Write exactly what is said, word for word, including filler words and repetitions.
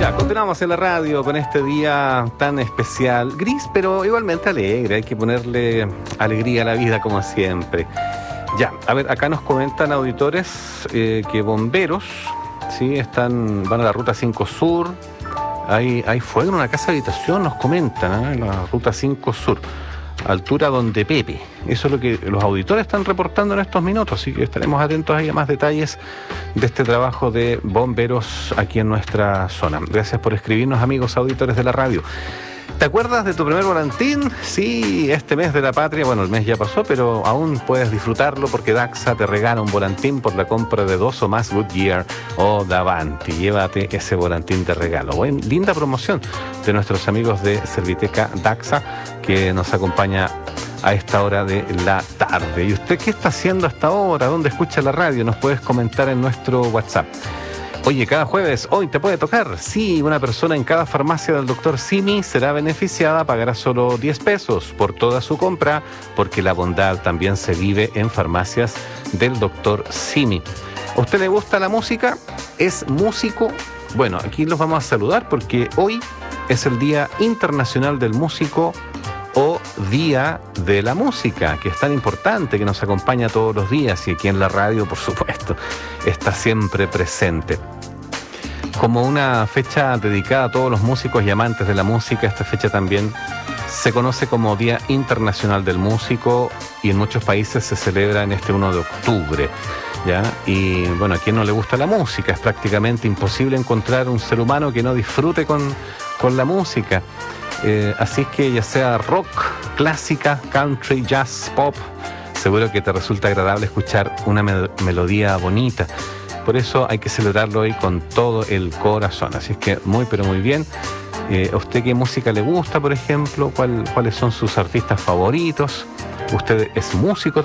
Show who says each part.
Speaker 1: Ya, continuamos en la radio con este día tan especial, gris, pero igualmente alegre. Hay que ponerle alegría a la vida como siempre. Ya, a ver, acá nos comentan auditores eh, que bomberos, sí, están, van a la ruta cinco Sur. Hay, hay fuego en una casa de habitación, nos comentan, ¿eh? La ruta cinco Sur, altura donde Pepe. Eso es lo que los auditores están reportando en estos minutos, así que estaremos atentos ahí a más detalles de este trabajo de bomberos aquí en nuestra zona. Gracias por escribirnos, amigos auditores de la radio. ¿Te acuerdas de tu primer volantín? Sí, este mes de la patria, bueno, el mes ya pasó, pero aún puedes disfrutarlo porque Daxa te regala un volantín por la compra de dos o más Goodyear o Davanti. Llévate ese volantín de regalo. Buen, linda promoción de nuestros amigos de Serviteca Daxa que nos acompaña a esta hora de la tarde. ¿Y usted qué está haciendo hasta ahora? ¿Dónde escucha la radio? Nos puedes comentar en nuestro WhatsApp. Oye, cada jueves, hoy te puede tocar. Sí, una persona en cada farmacia del doctor Simi será beneficiada, pagará solo diez pesos por toda su compra, porque la bondad también se vive en farmacias del doctor Simi. ¿A usted le gusta la música? ¿Es músico? Bueno, aquí los vamos a saludar porque hoy es el Día Internacional del Músico o Día de la Música, que es tan importante, que nos acompaña todos los días y aquí en la radio, por supuesto, está siempre presente. Como una fecha dedicada a todos los músicos y amantes de la música, esta fecha también se conoce como Día Internacional del Músico y en muchos países se celebra en este primero de octubre. ¿Ya? Y bueno, a quien no le gusta la música, es prácticamente imposible encontrar un ser humano que no disfrute con, con la música. Eh, así que ya sea rock, clásica, country, jazz, pop, seguro que te resulta agradable escuchar una me- melodía bonita. Por eso hay que celebrarlo hoy con todo el corazón. Así es que muy pero muy bien. Eh, ¿A usted qué música le gusta, por ejemplo? ¿Cuál, ¿Cuáles son sus artistas favoritos? ¿Usted es músico